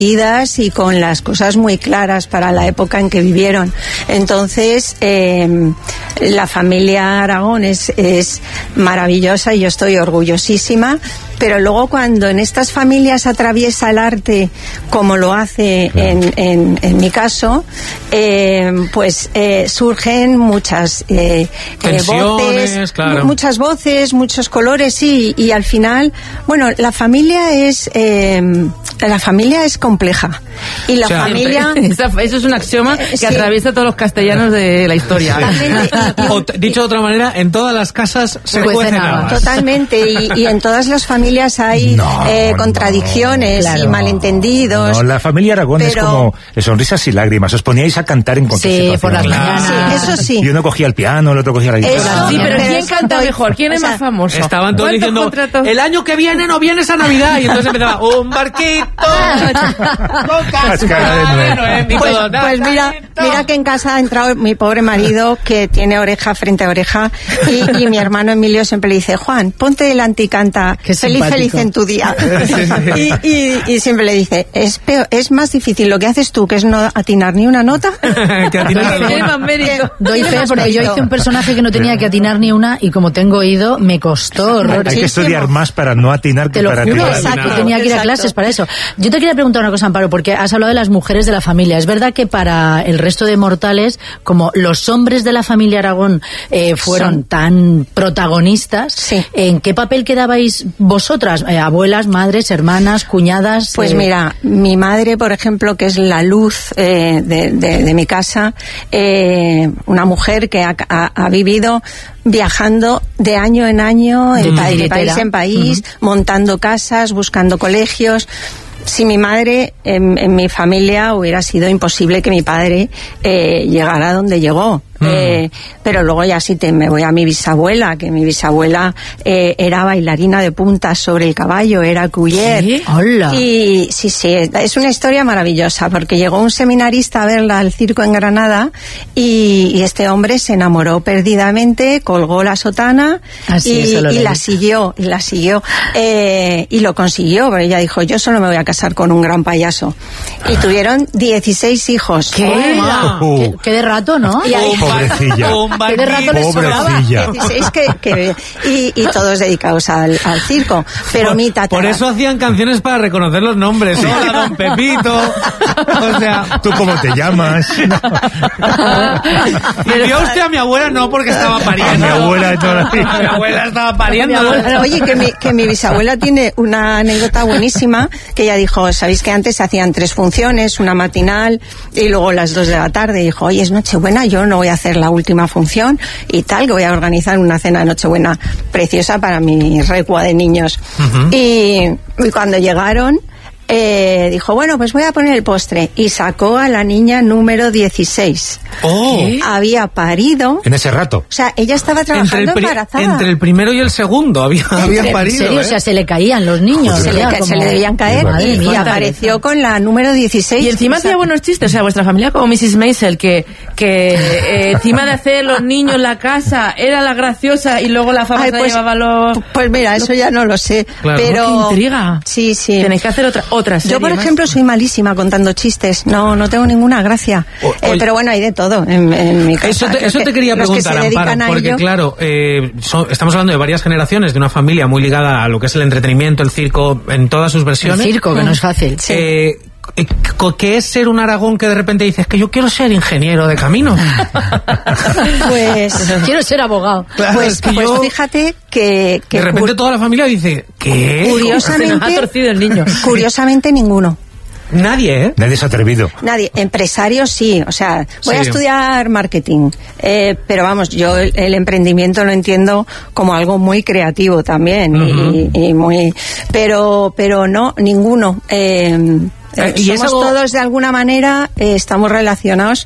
y con las cosas muy claras para la época en que vivieron. Entonces, la familia Aragón es maravillosa y yo estoy orgullosísima, pero luego cuando en estas familias atraviesa el arte, como lo hace en mi caso, pues surgen muchas voces, claro. Muchas voces, muchos colores, y al final, bueno, la familia es compleja. Y la familia... Eso es un axioma que atraviesa todos los castellanos de la historia. O, dicho de otra manera, en todas las casas se cuecen habas. Totalmente. Y en todas las familias hay contradicciones y malentendidos. No, la familia Aragón es como sonrisas y lágrimas. Os poníais a cantar en cualquier situación. Por las mañanas. Sí, eso sí. Y uno cogía el piano, el otro cogía la guitarra. Sí, pero ¿quién canta mejor? ¿Quién es más famoso? Estaban todos diciendo, el año que viene no vienes a Navidad. Y entonces empezaba, un barquito... Pues mira que en casa ha entrado mi pobre marido, que tiene oreja frente a oreja, y mi hermano Emilio siempre le dice, Juan, ponte delante y canta feliz en tu día. Y siempre le dice, es más difícil lo que haces tú, que es no atinar ni una nota, que atinar más mérito. Doy fe, porque yo hice un personaje que no tenía que atinar ni una, y como tengo oído, me costó horror. Hay que estudiar más para no atinar que para atinar. Exacto, tenía que ir a clases para eso. Yo te quería preguntar una cosa, Amparo, porque has hablado de las mujeres de la familia. Es verdad que para el resto de mortales, como los hombres de la familia Aragón fueron tan protagonistas, ¿en qué papel quedabais vosotras? Abuelas, madres, hermanas, cuñadas. Pues mira, mi madre, por ejemplo, que es la luz de mi casa, una mujer que ha vivido viajando de año en año, de país en país, montando casas, buscando colegios. Si mi madre, en mi familia, hubiera sido imposible que mi padre llegara donde llegó. Pero luego ya me voy a mi bisabuela, que mi bisabuela era bailarina de puntas sobre el caballo, era cuyer. ¿Sí? ¡Hola! Y sí, es una historia maravillosa, porque llegó un seminarista a verla al circo en Granada, y este hombre se enamoró perdidamente, colgó la sotana y la siguió, y lo consiguió, pero ella dijo, yo solo me voy a casar con un gran payaso. Y tuvieron 16 hijos. ¿Qué de rato, ¿no? Pobrecilla. ¿Qué de rato les sobraba? 16 y todos dedicados al circo. Pero mi tatara... Por eso hacían canciones para reconocer los nombres. Hola, don Pepito. O sea... ¿Tú cómo te llamas? Y vio usted a mi abuela, no, porque estaba pariendo. A mi abuela todavía. Mi abuela estaba pariendo. Oye, que mi bisabuela tiene una anécdota buenísima, que ella dijo, ¿sabéis que antes se hacían 3 funciones, una matinal y luego las 2 de la tarde? Y dijo, oye, es Nochebuena, yo no voy a hacer la última función y tal, que voy a organizar una cena de Nochebuena preciosa para mi recua de niños. Y cuando llegaron, dijo, bueno, pues voy a poner el postre, y sacó a la niña número 16. Había parido en ese rato. O sea, ella estaba trabajando embarazada. Entre el primero y el segundo había parido. ¿En serio? O sea, se le caían los niños. Se le debían caer, y apareció con la número 16. Y encima hacía buenos chistes. O sea, vuestra familia, como Mrs. Maisel, que encima de hacer los niños la casa, era la graciosa, y luego la fama se llevaba los... Pues mira, eso ya no lo sé. Claro. Pero... ¡Qué intriga! Sí. Tenéis que hacer otra serie. Yo, por ejemplo, soy malísima contando chistes. No tengo ninguna gracia. Pero bueno, hay de todo en mi casa. Eso te quería preguntar, Amparo, porque claro, estamos hablando de varias generaciones, de una familia muy ligada a lo que es el entretenimiento, el circo, en todas sus versiones. El circo, que no es fácil. ¿Qué es ser un Aragón que de repente dices que yo quiero ser ingeniero de caminos? Pues quiero ser abogado. Claro, pues fíjate que de repente toda la familia dice, ¿qué? Curiosamente, se nos ha torcido el niño. Curiosamente ninguno. Nadie, ¿eh? Nadie se ha atrevido. Nadie. Empresarios sí, o sea, voy a estudiar marketing, pero vamos, yo el emprendimiento lo entiendo como algo muy creativo también, y muy, pero no, ninguno. Somos todos de alguna manera, estamos relacionados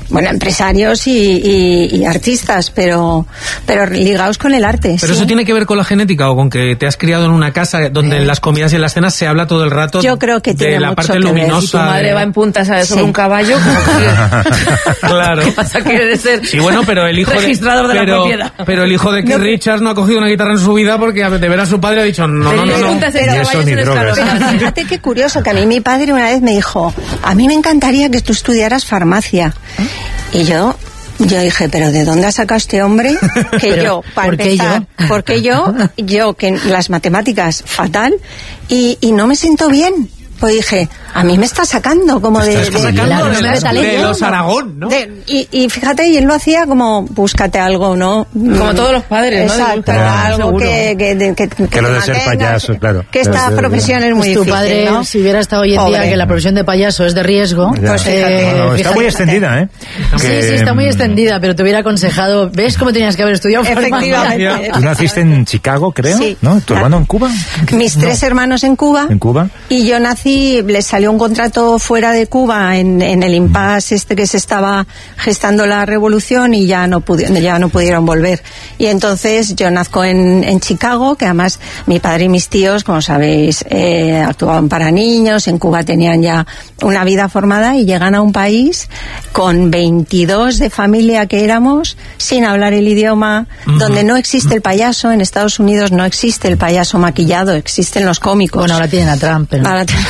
bueno, empresarios y artistas, pero ligados con el arte. ¿Pero eso tiene que ver con la genética o con que te has criado en una casa donde en las comidas y en las cenas se habla todo el rato? Yo creo que tiene de la mucho parte que luminosa? ver. Si tu madre va en punta, ¿sabes? Sobre un caballo, claro. ¿qué pasa? Que debe ser sí, bueno, pero el hijo registrador de la propiedad. Pero el hijo de Keith Richards no ha cogido una guitarra en su vida porque de ver a su padre ha dicho no. Pero fíjate qué curioso, que a mí mi padre una vez me dijo, a mí me encantaría que tú estudiaras farmacia. Y yo dije, pero ¿de dónde ha sacado este hombre? Que yo, para empezar, porque yo que en las matemáticas fatal y no me siento bien. Pues dije, a mí me está sacando como de los Aragón, ¿no? Y fíjate, y él lo hacía como, búscate algo, ¿no? Como todos los padres, ¿no? Exacto, algo que lo de ser payaso, claro. Que esta profesión es muy difícil, tu padre, ¿no? si hubiera estado hoy en día que la profesión de payaso es de riesgo, pues fíjate. Está muy extendida, ¿eh? Sí, está muy extendida, pero te hubiera aconsejado, ¿ves cómo tenías que haber estudiado farmacia? Efectivamente. Tú naciste en Chicago, creo, sí. ¿no? ¿Tu hermano en Cuba? Mis tres hermanos en Cuba. ¿En Cuba? Y yo nací, les salió un contrato fuera de Cuba en el impasse que se estaba gestando la revolución y ya no pudieron volver. Y entonces yo nazco en Chicago, que además mi padre y mis tíos, como sabéis, actuaban para niños, en Cuba tenían ya una vida formada y llegan a un país con 22 de familia que éramos, sin hablar el idioma, donde no existe el payaso. En Estados Unidos no existe el payaso maquillado, existen los cómicos. Bueno, ahora tienen a Trump, pero...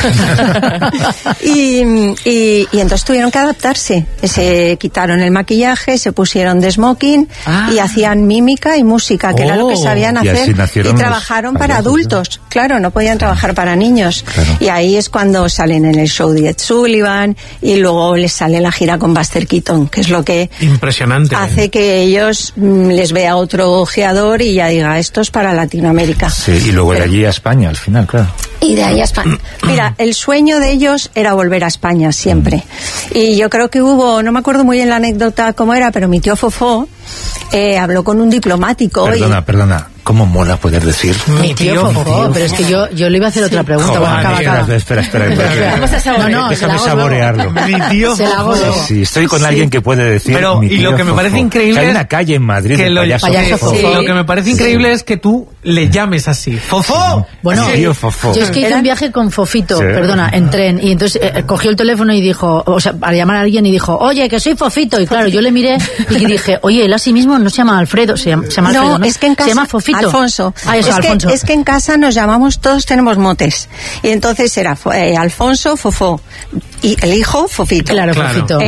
y entonces tuvieron que adaptarse. Se quitaron el maquillaje, se pusieron de smoking y hacían mímica y música, que era lo que sabían hacer. Y trabajaron para adultos. Claro, no podían trabajar para niños. Claro. Y ahí es cuando salen en el show de Ed Sullivan y luego les sale la gira con Buster Keaton, que es lo que impresionante hace que ellos les vea otro ojeador y ya diga, esto es para Latinoamérica. Sí, y luego de allí a España al final, claro. Y de ahí a España. Mira, el sueño de ellos era volver a España siempre. Y yo creo que hubo, no me acuerdo muy bien la anécdota cómo era, pero mi tío Fofó habló con un diplomático. Perdona. ¿Cómo mola poder decir? Mi tío Fofó, pero es que yo le iba a hacer otra pregunta. Espera. Vamos a saborear. Déjame saborearlo. Mi tío Fofó. Sí, estoy con alguien que puede decir. Pero, mi tío y lo que me parece increíble hay una calle en Madrid de payaso Fofó. Sí. Lo que me parece increíble es que tú le llames así. ¡Fofó! Bueno, tío Fofó. Yo es que hice un viaje con Fofito, perdona, en tren, y entonces cogió el teléfono y dijo, o sea, para llamar a alguien y dijo, oye, que soy Fofito. Y claro, yo le miré y dije, oye, él a sí mismo no se llama Alfredo, se llama Alfredo, ¿no? Es que en casa, se llama Fofito. Alfonso. Es que en casa nos llamamos, todos tenemos motes. Y entonces era Alfonso, Fofó. Y el hijo, Fofito. Claro. Fofito.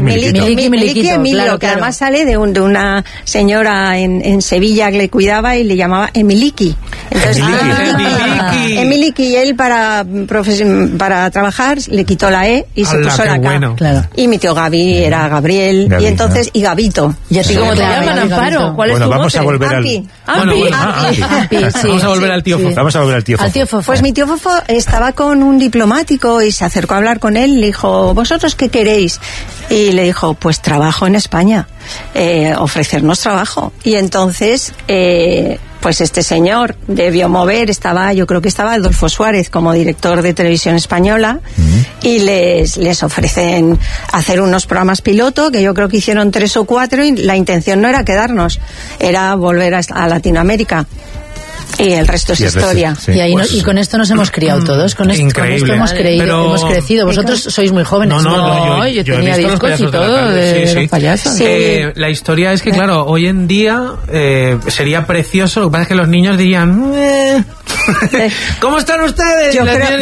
Miliki Emilio, que además sale de una señora en Sevilla que le cuidaba y le llamaba Emiliki. Entonces, Emiliki, y él para trabajar le quitó la E y se puso la K. Bueno. Claro. Y mi tío Gaby era Gabriel, y entonces, y Gabito. ¿Y a ti cómo te llaman, Amparo? ¿Cuál es tu vamos a volver Ampi. Vamos a volver al tío Fofó. Vamos a volver al tío Fofó. Pues mi tío Fofó estaba con un diplomático y se acercó a hablar con él y le dijo, ¿vosotros qué queréis? Y le dijo, pues trabajo en España, ofrecernos trabajo. Y entonces, pues este señor debió mover, yo creo que estaba Adolfo Suárez como director de Televisión Española, y les ofrecen hacer unos programas piloto, que yo creo que hicieron 3 o 4, y la intención no era quedarnos, era volver a Latinoamérica. Y el resto es historia. Sí. Y con esto nos hemos criado todos. Con esto hemos crecido. Vosotros sois muy jóvenes. No, yo tenía discos y todo de los payasos. Sí. La historia es que, claro, hoy en día sería precioso. Lo que pasa es que los niños dirían... ¿Cómo están ustedes? Yo creo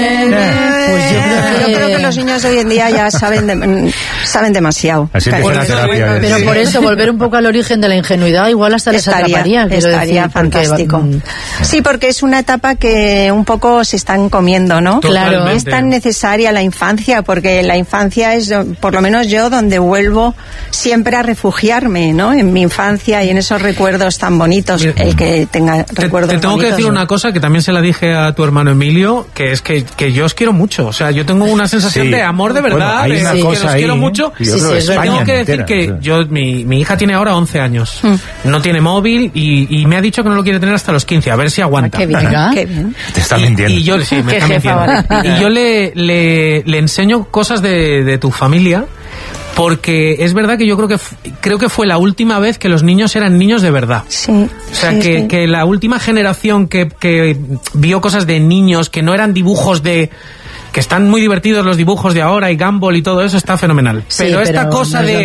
que los niños hoy en día ya saben demasiado. Así la terapia. Pero por eso, volver un poco al origen de la ingenuidad, igual hasta les atraparía. Estaría fantástico. Sí, porque es una etapa que un poco se están comiendo, ¿no? Totalmente. Claro. Es tan necesaria la infancia, porque la infancia es, por lo menos yo, donde vuelvo siempre a refugiarme, ¿no? En mi infancia y en esos recuerdos tan bonitos, el que tenga recuerdos Te tengo bonitos, que decir una cosa que también se la dije a tu hermano Emilio, que es que yo os quiero mucho. O sea, yo tengo una sensación de amor de verdad, hay una cosa que os ahí, quiero mucho. Tengo que decir que mi hija tiene ahora 11 años. No tiene móvil y me ha dicho que no lo quiere tener hasta los 15. A ver si aguanta. Qué bien. Te está mintiendo. Y yo, sí, me está mintiendo. Y yo le enseño cosas de tu familia. porque es verdad que yo creo que fue la última vez que los niños eran niños de verdad. Sí. O sea, que la última generación que vio cosas de niños que no eran dibujos de... que están muy divertidos los dibujos de ahora y Gumball y todo eso está fenomenal. Sí, pero esta cosa no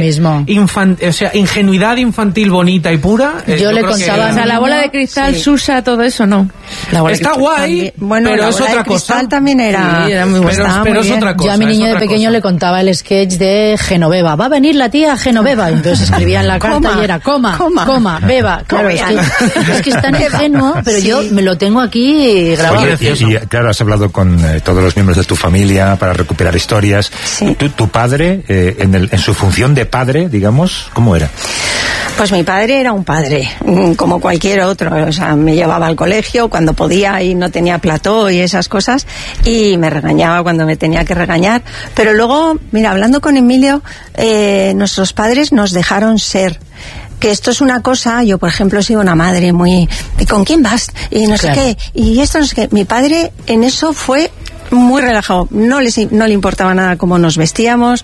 de ingenuidad infantil bonita y pura... yo le contaba... O sea, la bola de cristal, Susa, todo eso, no. Está guay, bueno, pero es otra cosa. También era muy buena. Pero es otra cosa. Yo a mi niño de pequeño le contaba el sketch de Genoveva. Va a venir la tía Genoveva. Entonces escribía en la carta y era coma, beba. Claro, es que es tan ingenuo, pero yo me lo tengo aquí grabado. Y claro, has hablado con todos los miembros de tu familia para recuperar historias. Sí. ¿Tu padre, en su función de padre, digamos, cómo era? Pues mi padre era un padre, como cualquier otro. O sea, me llevaba al colegio cuando podía y no tenía plató y esas cosas, y me regañaba cuando me tenía que regañar. Pero luego, mira, hablando con Emilio, nuestros padres nos dejaron ser. Que esto es una cosa, yo por ejemplo he sido una madre muy... ¿Y con quién vas? Y no sé qué, y esto no sé qué. Mi padre en eso fue muy relajado, no le importaba nada cómo nos vestíamos,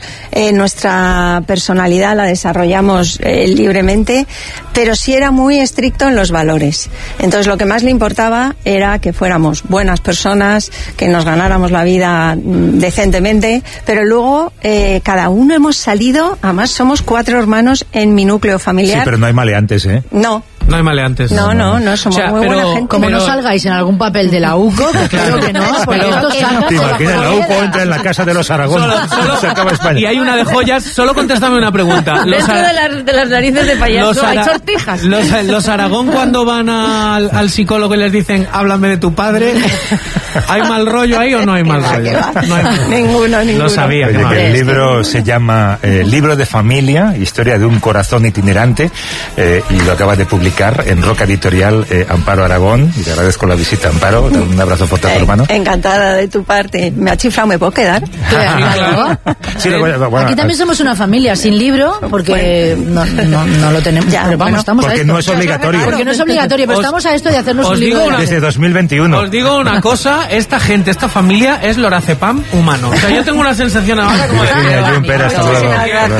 nuestra personalidad la desarrollamos libremente, pero sí era muy estricto en los valores. Entonces lo que más le importaba era que fuéramos buenas personas, que nos ganáramos la vida decentemente, pero luego cada uno hemos salido, además somos 4 hermanos en mi núcleo familiar. Sí, pero no hay maleantes, ¿eh? No. No hay maleantes. No, somos muy buena gente. Como no salgáis en algún papel de la UCO, claro que no, porque esto saca... ¿Te imaginas? La UCO entra en la casa de los Aragón. Se acaba España. Y hay una de joyas, solo contéstame una pregunta. Dentro de las narices de payaso hay sortijas. Los Aragón cuando van al psicólogo y les dicen, háblame de tu padre, ¿hay mal rollo ahí o no hay mal rollo? No hay... Ninguno. Lo sabía. El libro se llama Libro de Familia, historia de un corazón itinerante, y lo acaba de publicar en Roca Editorial Amparo Aragón, y te agradezco la visita, Amparo. Un abrazo fuerte a tu hermano. Encantada de tu parte. Me ha chiflado, ¿me puedo quedar? Claro. Sí, bueno, aquí también somos una familia sin libro, porque no lo tenemos. Ya, pero vamos, estamos porque a esto. No es obligatorio. Porque no es obligatorio, pero estamos a esto de hacernos un libro. Desde 2021. Os digo una cosa, esta familia es lorazepam humano. O sea, yo tengo una sensación ahora como de... Hasta luego.